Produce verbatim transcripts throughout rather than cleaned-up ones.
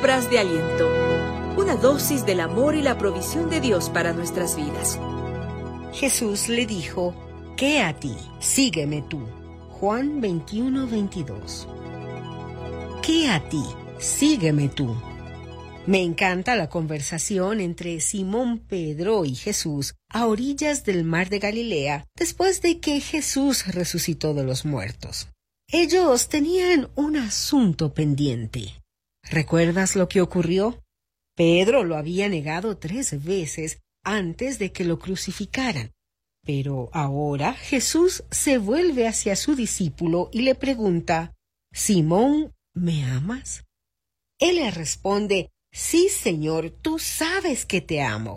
Palabras de aliento. Una dosis del amor y la provisión de Dios para nuestras vidas. Jesús le dijo: ¿qué a ti? Sígueme tú. Juan veintiuno, veintidós. ¿Qué a ti? Sígueme tú. Me encanta la conversación entre Simón Pedro y Jesús a orillas del mar de Galilea después de que Jesús resucitó de los muertos. Ellos tenían un asunto pendiente. ¿Recuerdas lo que ocurrió? Pedro lo había negado tres veces antes de que lo crucificaran. Pero ahora Jesús se vuelve hacia su discípulo y le pregunta: «Simón, ¿me amas?» Él le responde: «Sí, Señor, tú sabes que te amo».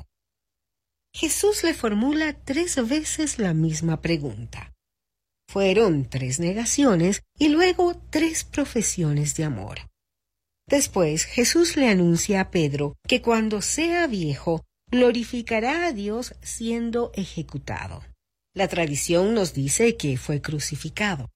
Jesús le formula tres veces la misma pregunta. Fueron tres negaciones y luego tres profesiones de amor. Después Jesús le anuncia a Pedro que cuando sea viejo glorificará a Dios siendo ejecutado. La tradición nos dice que fue crucificado.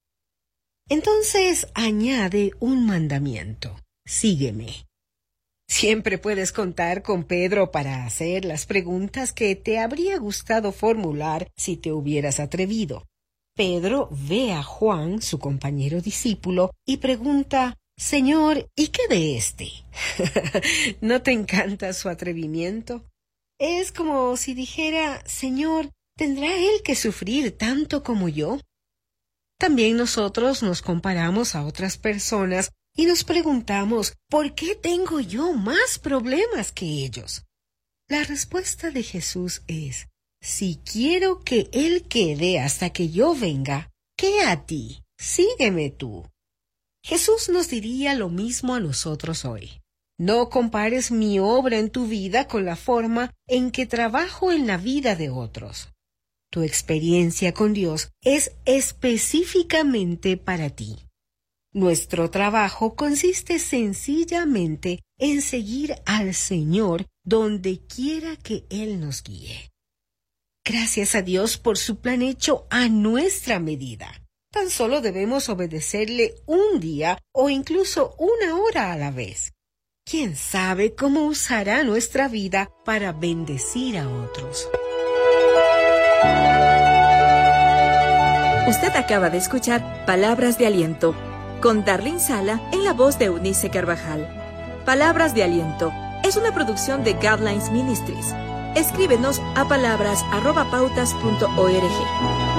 Entonces añade un mandamiento: sígueme. Siempre puedes contar con Pedro para hacer las preguntas que te habría gustado formular si te hubieras atrevido. Pedro ve a Juan, su compañero discípulo, y pregunta: «Señor, ¿y qué de este?» ¿No te encanta su atrevimiento? Es como si dijera: «Señor, ¿tendrá él que sufrir tanto como yo?» También nosotros nos comparamos a otras personas y nos preguntamos: ¿por qué tengo yo más problemas que ellos? La respuesta de Jesús es: si quiero que Él quede hasta que yo venga, ¿qué a ti? Sígueme tú. Jesús nos diría lo mismo a nosotros hoy. No compares mi obra en tu vida con la forma en que trabajo en la vida de otros. Tu experiencia con Dios es específicamente para ti. Nuestro trabajo consiste sencillamente en seguir al Señor donde quiera que Él nos guíe. Gracias a Dios por su plan hecho a nuestra medida. Tan solo debemos obedecerle un día o incluso una hora a la vez. ¿Quién sabe cómo usará nuestra vida para bendecir a otros? Usted acaba de escuchar Palabras de Aliento con Darlene Sala en la voz de Eunice Carvajal. Palabras de Aliento es una producción de Guidelines Ministries. Escríbenos a palabras arroba pautas punto org.